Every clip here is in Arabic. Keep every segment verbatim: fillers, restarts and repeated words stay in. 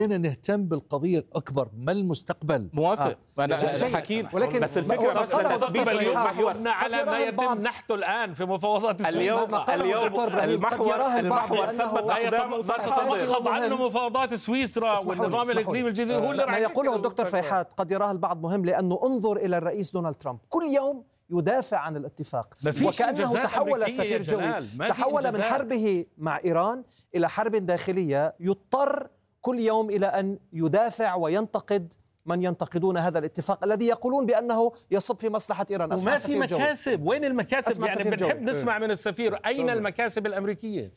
خلينا نهتم بالقضية الأكبر، ما المستقبل. موافق آه. أنا حكيم، ولكن بس الفكرة بس تثبيت اليوم محور على ما يتم نحته الآن في مفاوضات اليوم اليوم المحور المحور ثبت أقدام خض عنه مفاوضات سويسرا والنظام الإقليمي الجديد هو اللي ما يقوله الدكتور فيحات قد يراها البعض مهم، لأنه انظر إلى الرئيس دونالد ترامب كل يوم يدافع عن الاتفاق، وكأنه تحول سفير جوي، تحول من حربه مع إيران إلى حرب داخلية يضطر كل يوم إلى أن يدافع وينتقد من ينتقدون هذا الاتفاق الذي يقولون بأنه يصب في مصلحة إيران. وما في مكاسب جوي. وين المكاسب؟ يعني بنحب نسمع من السفير أين المكاسب الأمريكية؟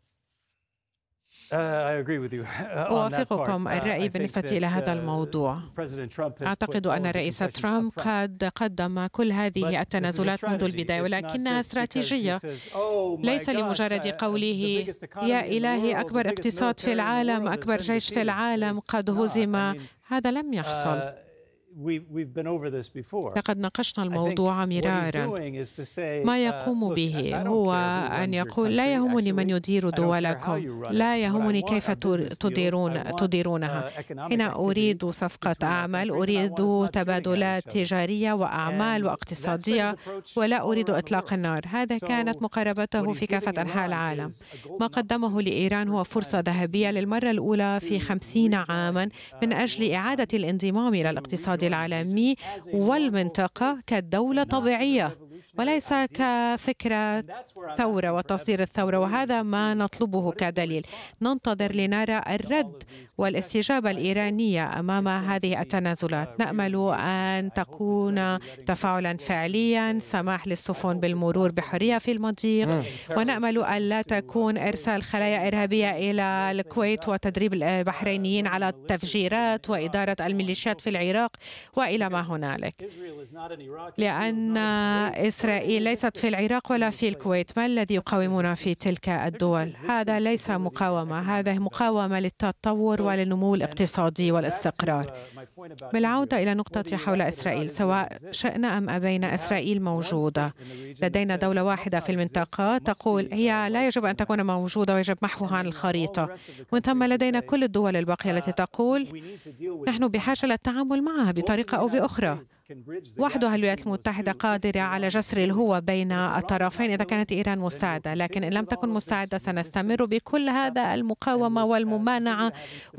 أوافقكم الرأي بالنسبة إلى هذا الموضوع. أعتقد أن الرئيس ترامب قد قدم كل هذه التنازلات منذ البداية، ولكنها استراتيجية، ليس لمجرد قوله يا إلهي أكبر اقتصاد في العالم، أكبر جيش في العالم قد هزم. هذا لم يحصل. لقد ناقشنا الموضوع مرارا. ما يقوم به هو أن يقول لا يهمني من يدير دولكم، لا يهمني كيف تديرون تديرونها. هنا أريد صفقة أعمال، أريد تبادلات تجارية وأعمال واقتصادية، ولا أريد إطلاق النار. هذا كانت مقاربته في كافة أنحاء العالم. ما قدمه لإيران هو فرصة ذهبية للمرة الأولى في خمسين عاما من أجل إعادة الانضمام إلى الاقتصاد العالمي والمنطقة كدولة طبيعية، وليس كفكرة ثورة وتصدير الثورة. وهذا ما نطلبه كدليل. ننتظر لنرى الرد والاستجابة الإيرانية أمام هذه التنازلات. نأمل أن تكون تفاعلا فعليا، سماح للسفن بالمرور بحرية في المضيق، ونأمل أن لا تكون إرسال خلايا إرهابية إلى الكويت وتدريب البحرينيين على التفجيرات وإدارة الميليشيات في العراق وإلى ما هنالك، لأن إسرائيل ليست في العراق ولا في الكويت. ما الذي يقاومنا في تلك الدول؟ هذا ليس مقاومة، هذا مقاومة للتطور وللنمو الاقتصادي والاستقرار. بالعودة إلى نقطة حول إسرائيل، سواء شئنا أم أبينا إسرائيل موجودة. لدينا دولة واحدة في المنطقة تقول هي لا يجب أن تكون موجودة ويجب محوها عن الخريطة، ومن ثم لدينا كل الدول الباقية التي تقول نحن بحاجة للتعامل معها بطريقة أو بأخرى. وحدها الولايات المتحدة قادرة على جسر الهوة بين الطرفين إذا كانت إيران مستعدة، لكن إن لم تكن مستعدة سنستمر بكل هذا المقاومة والممانعة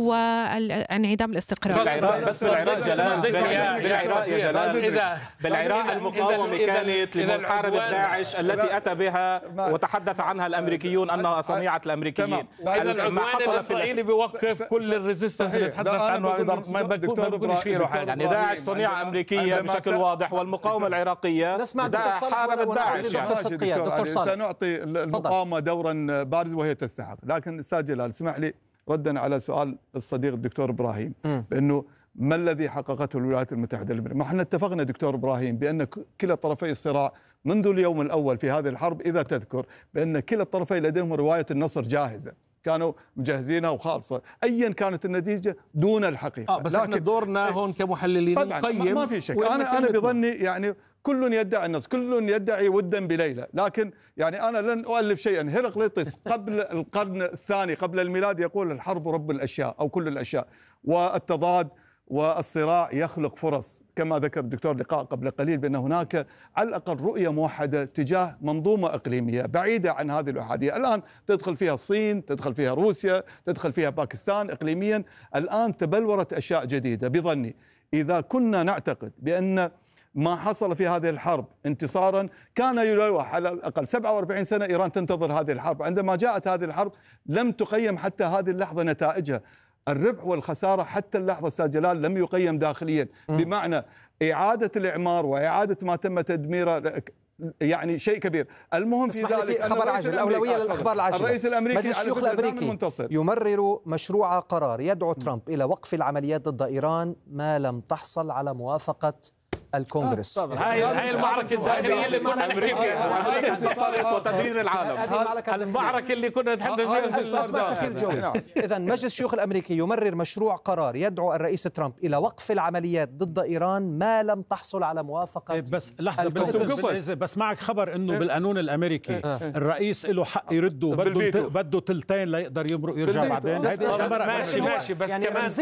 وانعدام الاستقرار. بس بالعراق جلال، بالعراق يا جلال، إذا بالعراق المقاومة كانت لمحاربة داعش التي أتى بها وتحدث عنها الأمريكيون أنها صنيعة الأمريكيين. العدوان الإسرائيلي بيوقف كل الريزيستنس اللي تحدث عنه أيضا، ما بيكونش فيه روح. يعني داعش صنيعة أمريكية بشكل واضح، والمقاومة العراقية حاربت داعش. دكتور صالح، سنعطي المقاومة دورا بارز وهي تستحق. لكن أستاذ جلال اسمح لي ردا على سؤال الصديق الدكتور إبراهيم بأنه ما الذي حققته الولايات المتحدة الأمريكية؟ ما احنا اتفقنا دكتور إبراهيم بأن كلا طرفي الصراع منذ اليوم الأول في هذه الحرب، إذا تذكر، بأن كلا الطرفين لديهم رواية النصر جاهزة، كانوا مجهزينها وخالصة أيا كانت النتيجة دون الحقيقة. آه بس احنا دورنا هون كمحللين نقيم. ما في شك. أنا أنا بظني يعني كل يدعي النصر، كل يدعي ودا بليلى، لكن يعني أنا لن أؤلف شيئا. هرقليطس قبل القرن الثاني قبل الميلاد يقول الحرب رب الأشياء أو كل الأشياء، والتضاد والصراع يخلق فرص، كما ذكر الدكتور لقاء قبل قليل بأن هناك على الأقل رؤية موحدة تجاه منظومة إقليمية بعيدة عن هذه الأحادية. الآن تدخل فيها الصين، تدخل فيها روسيا، تدخل فيها باكستان إقليميا. الآن تبلورت أشياء جديدة. بظني إذا كنا نعتقد بأن ما حصل في هذه الحرب انتصارا، كان يلوح على الأقل سبعة وأربعين سنة إيران تنتظر هذه الحرب. عندما جاءت هذه الحرب لم تقيم حتى هذه اللحظة نتائجها. الربح والخسارة حتى اللحظة أستاذ جلال لم يقيم داخليا، بمعنى إعادة الإعمار وإعادة ما تم تدميره يعني شيء كبير. المهم في ذلك خبر عاجل، الأولوية للأخبار العاجلة. الرئيس الأمريكي مجلس الشيوخ الأمريكي يمرر مشروع قرار يدعو ترامب إلى وقف العمليات ضد إيران ما لم تحصل على موافقة الكونغرس. هاي هاي المعركة الداخلية اللي كنا أمريكا انتصرت وتدمير العالم. المعركة اللي كنا نتحدث عنها. أسمع سفير جوي. إذا مجلس الشيوخ الأمريكي يمرر مشروع قرار يدعو الرئيس ترامب إلى وقف العمليات ضد إيران ما لم تحصل على موافقة. بس لحظة، بس, بس معك خبر إنه بالقانون الأمريكي الرئيس له حق يرده، بده بده تلتين ليقدر يرجع بعدين. ماشي ماشي بس كمان